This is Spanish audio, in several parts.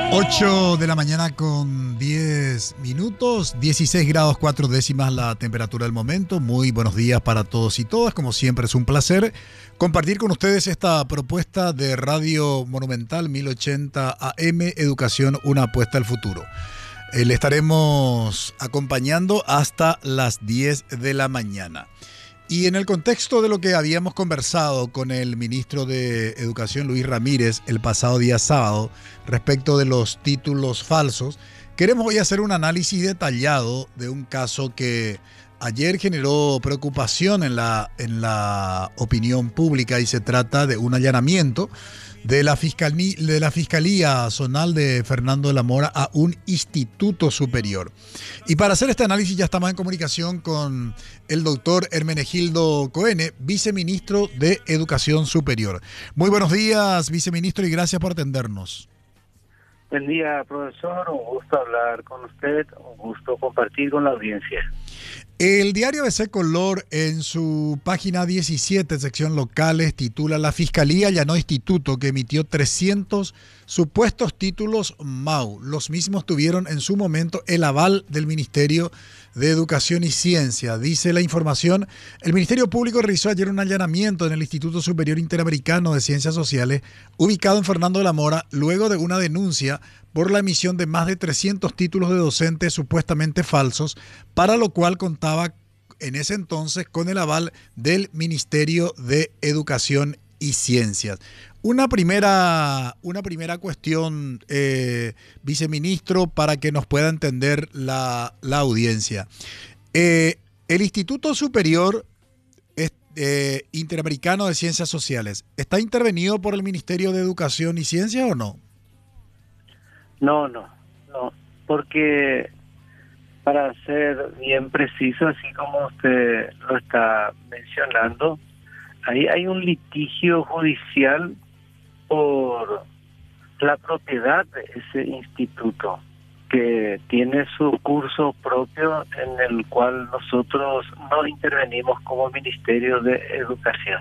8 de la mañana con 10 minutos, 16 grados 4 décimas la temperatura del momento. Muy buenos días para todos y todas. Como siempre es un placer compartir con ustedes esta propuesta de Radio Monumental 1080 AM, Educación, una apuesta al futuro. Le estaremos acompañando hasta las 10 de la mañana. Y en el contexto de lo que habíamos conversado con el ministro de Educación, Luis Ramírez, el pasado día sábado, respecto de los títulos falsos, queremos hoy hacer un análisis detallado de un caso que ayer generó preocupación en la opinión pública, y se trata de un allanamiento de la Fiscalía Zonal de Fernando de la Mora a un instituto superior. Y para hacer este análisis ya estamos en comunicación con el doctor Hermenegildo Coene, viceministro de Educación Superior. Muy buenos días, viceministro, y gracias por atendernos. Buen día, profesor. Un gusto hablar con usted, un gusto compartir con la audiencia. El diario ABC Color, en su página 17, sección locales, titula: La Fiscalía allanó instituto que emitió 300 supuestos títulos MAU. Los mismos tuvieron en su momento el aval del Ministerio de Educación y Ciencia. Dice la información: el Ministerio Público realizó ayer un allanamiento en el Instituto Superior Interamericano de Ciencias Sociales, ubicado en Fernando de la Mora, luego de una denuncia por la emisión de más de 300 títulos de docentes supuestamente falsos, para lo cual contaba en ese entonces con el aval del Ministerio de Educación y Ciencias. Una primera cuestión, viceministro, para que nos pueda entender la audiencia. El Instituto Superior Interamericano de Ciencias Sociales, ¿está intervenido por el Ministerio de Educación y Ciencia o no? No, porque para ser bien preciso, así como usted lo está mencionando, ahí hay un litigio judicial por la propiedad de ese instituto, que tiene su curso propio en el cual nosotros no intervenimos como Ministerio de Educación.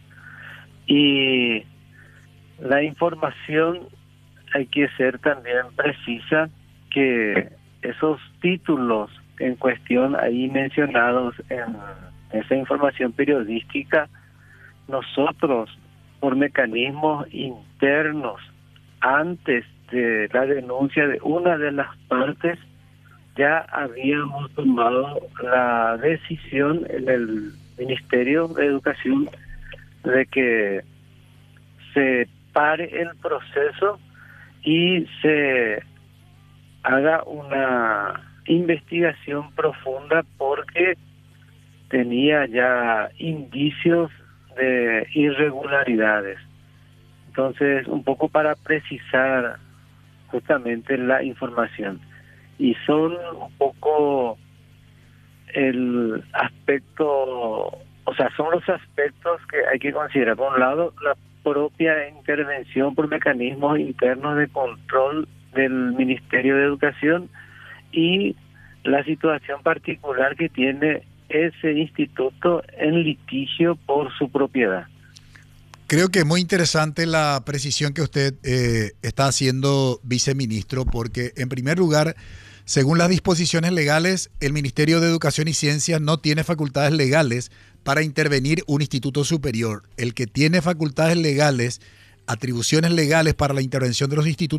Y la información hay que ser también precisa, que esos títulos en cuestión ahí mencionados en esa información periodística, nosotros por mecanismos internos, antes de la denuncia de una de las partes, ya habíamos tomado la decisión en el Ministerio de Educación de que se pare el proceso y se haga una investigación profunda, porque tenía ya indicios de irregularidades. Entonces, un poco para precisar justamente la información. Y son un poco el aspecto, o sea, son los aspectos que hay que considerar. Por un lado, la propia intervención por mecanismos internos de control del Ministerio de Educación, y la situación particular que tiene ese instituto en litigio por su propiedad. Creo que es muy interesante la precisión que usted está haciendo, viceministro, porque en primer lugar, según las disposiciones legales, el Ministerio de Educación y Ciencias no tiene facultades legales para intervenir un instituto superior. El que tiene facultades legales, atribuciones legales para la intervención de los institutos